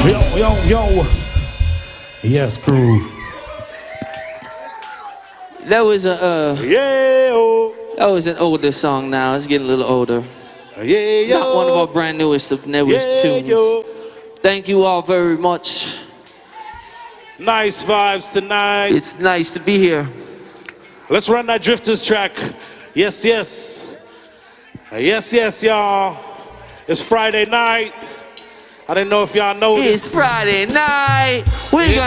Yo. Yes, crew. That was that was an older song now. It's getting a little older. Not one of our brand newest tunes. Thank you all very much. Nice vibes tonight. It's nice to be here. Let's run that Drifters track. Yes, y'all. It's Friday night. I didn't know if y'all know this. It's Friday night.